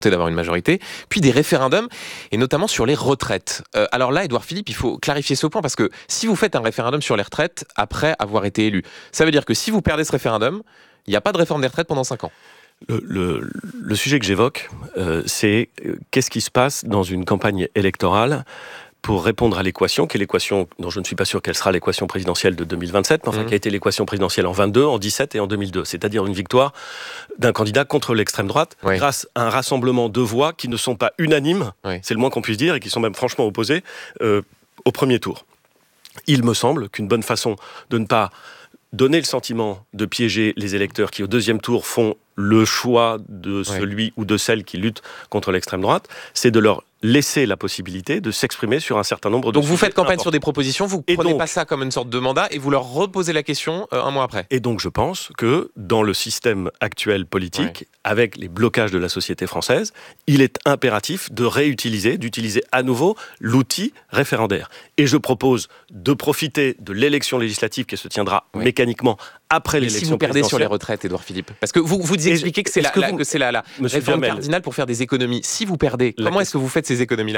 d'avoir une majorité, puis des référendums, et notamment sur les retraites. Alors là, Édouard Philippe, il faut clarifier ce point, parce que si vous faites un référendum sur les retraites après avoir été élu, ça veut dire que si vous perdez ce référendum, il n'y a pas de réforme des retraites pendant 5 ans. Le sujet que j'évoque, c'est qu'est-ce qui se passe dans une campagne électorale pour répondre à l'équation, qui est l'équation dont je ne suis pas sûr qu'elle sera l'équation présidentielle de 2027, mais enfin qui a été l'équation présidentielle en 22, en 17 et en 2002, c'est-à-dire une victoire d'un candidat contre l'extrême droite, grâce à un rassemblement de voix qui ne sont pas unanimes, c'est le moins qu'on puisse dire, et qui sont même franchement opposées au premier tour. Il me semble qu'une bonne façon de ne pas donner le sentiment de piéger les électeurs qui, au deuxième tour, font le choix de celui ou de celle qui lutte contre l'extrême droite, c'est de leur laisser la possibilité de s'exprimer sur un certain nombre de sujets. Donc vous faites campagne importants. sur des propositions, vous ne prenez pas ça comme une sorte de mandat et vous leur reposez la question un mois après. Et donc je pense que dans le système actuel politique, avec les blocages de la société française, il est impératif d'utiliser à nouveau l'outil référendaire. Et je propose de profiter de l'élection législative qui se tiendra mécaniquement après l'élection présidentielle. Si vous perdez sur les retraites, Édouard Philippe, parce que vous expliquez que c'est la réforme cardinale pour faire des économies. Si vous perdez, comment est-ce que vous faites ces économies-là ?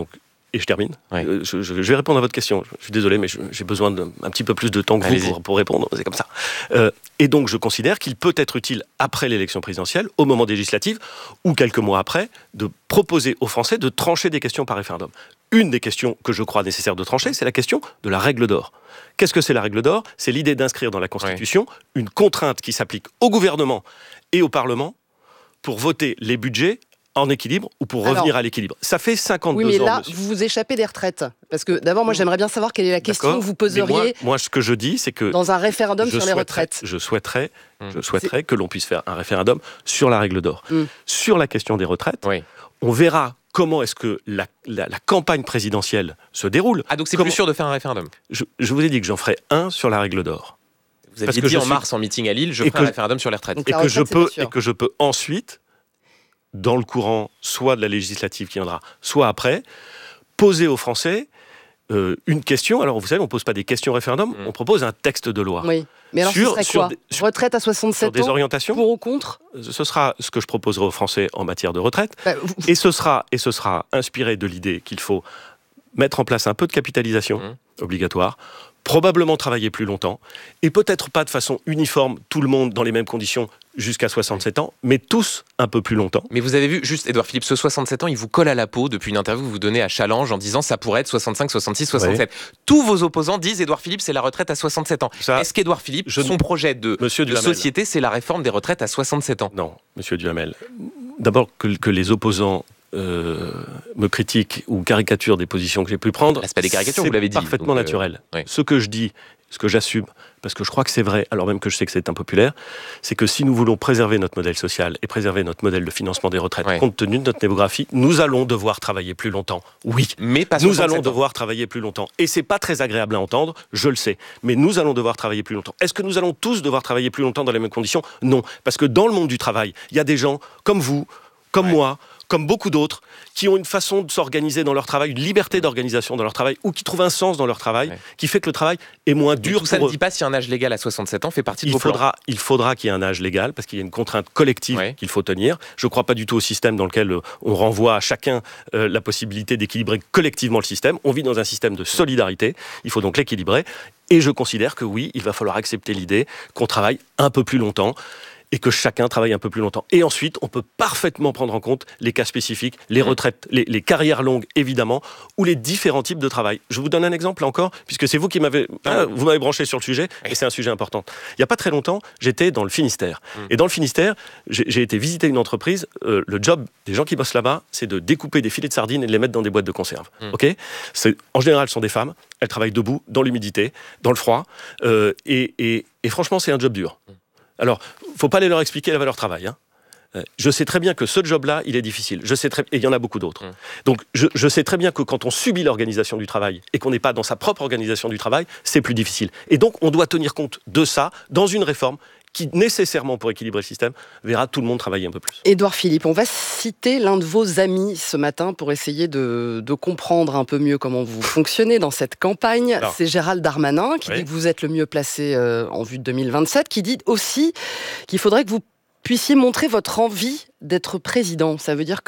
Et je termine. Je vais répondre à votre question. Je suis désolé, mais j'ai besoin d'un petit peu plus de temps que vous pour répondre. C'est comme ça. Et donc, je considère qu'il peut être utile, après l'élection présidentielle, au moment des législatives, ou quelques mois après, de proposer aux Français de trancher des questions par référendum. Une des questions que je crois nécessaire de trancher, c'est la question de la règle d'or. Qu'est-ce que c'est la règle d'or ? C'est l'idée d'inscrire dans la Constitution une contrainte qui s'applique au gouvernement et au Parlement pour voter les budgets en équilibre ou pour revenir à l'équilibre. Ça fait 52 ans. Oui, mais là, vous vous échappez des retraites. Parce que d'abord, moi, j'aimerais bien savoir quelle est la question que vous poseriez moi, ce que je dis, c'est que dans un référendum sur les retraites. Je souhaiterais que l'on puisse faire un référendum sur la règle d'or. Sur la question des retraites, on verra comment est-ce que la campagne présidentielle se déroule. Ah, donc c'est plus sûr de faire un référendum ? Je vous ai dit que j'en ferai un sur la règle d'or. Vous aviez dit en mars, en meeting à Lille, je ferai un référendum sur les retraites. Et que je peux ensuite, dans le courant soit de la législative qui viendra, soit après, poser aux Français une question. Alors, vous savez, on ne pose pas des questions référendum, on propose un texte de loi. Oui. Mais alors, ce serait quoi ? Retraite à 67 ans, des orientations, pour ou contre ? Ce sera ce que je proposerai aux Français en matière de retraite. Et ce sera inspiré de l'idée qu'il faut mettre en place un peu de capitalisation obligatoire, probablement travailler plus longtemps, et peut-être pas de façon uniforme, tout le monde dans les mêmes conditions, jusqu'à 67 ans, mais tous un peu plus longtemps. Mais vous avez vu, juste Édouard Philippe, ce 67 ans, il vous colle à la peau depuis une interview que vous donnez à Challenge en disant ça pourrait être 65, 66, 67. Tous vos opposants disent Édouard Philippe, c'est la retraite à 67 ans. Est-ce qu'Édouard Philippe, son projet de société, c'est la réforme des retraites à 67 ans ? Non, monsieur Duhamel. D'abord, que les opposants me critiquent ou caricaturent des positions que j'ai pu prendre, c'est pas des caricatures, vous l'avez dit. Parfaitement naturel. Ce que je dis, ce que j'assume, parce que je crois que c'est vrai, alors même que je sais que c'est impopulaire, c'est que si nous voulons préserver notre modèle social et préserver notre modèle de financement des retraites, compte tenu de notre démographie, nous allons devoir travailler plus longtemps. Oui, mais pas nous allons devoir travailler plus longtemps. Et c'est pas très agréable à entendre, je le sais, mais nous allons devoir travailler plus longtemps. Est-ce que nous allons tous devoir travailler plus longtemps dans les mêmes conditions ? Non, parce que dans le monde du travail, il y a des gens comme vous, comme moi, comme beaucoup d'autres, qui ont une façon de s'organiser dans leur travail, une liberté d'organisation dans leur travail, ou qui trouvent un sens dans leur travail, qui fait que le travail est moins dur pour eux. Ça ne dit pas si un âge légal à 67 ans fait partie de vos plans. Il faudra qu'il y ait un âge légal, parce qu'il y a une contrainte collective qu'il faut tenir. Je ne crois pas du tout au système dans lequel on renvoie à chacun la possibilité d'équilibrer collectivement le système. On vit dans un système de solidarité, il faut donc l'équilibrer. Et je considère que oui, il va falloir accepter l'idée qu'on travaille un peu plus longtemps, et que chacun travaille un peu plus longtemps. Et ensuite, on peut parfaitement prendre en compte les cas spécifiques, les retraites, les carrières longues, évidemment, ou les différents types de travail. Je vous donne un exemple, là encore, puisque c'est vous qui m'avez branché sur le sujet, et c'est un sujet important. Il n'y a pas très longtemps, j'étais dans le Finistère. Et dans le Finistère, j'ai été visiter une entreprise. Le job des gens qui bossent là-bas, c'est de découper des filets de sardines et de les mettre dans des boîtes de conserve. En général, ce sont des femmes. Elles travaillent debout, dans l'humidité, dans le froid. Et franchement, c'est un job dur. Alors, il ne faut pas aller leur expliquer la valeur travail. Je sais très bien que ce job-là, il est difficile. Et il y en a beaucoup d'autres. Donc, je sais très bien que quand on subit l'organisation du travail et qu'on n'est pas dans sa propre organisation du travail, c'est plus difficile. Et donc, on doit tenir compte de ça dans une réforme qui, nécessairement, pour équilibrer le système, verra tout le monde travailler un peu plus. Édouard Philippe, on va citer l'un de vos amis ce matin pour essayer de comprendre un peu mieux comment vous fonctionnez dans cette campagne. C'est Gérald Darmanin qui dit que vous êtes le mieux placé en vue de 2027, qui dit aussi qu'il faudrait que vous puissiez montrer votre envie d'être président. Ça veut dire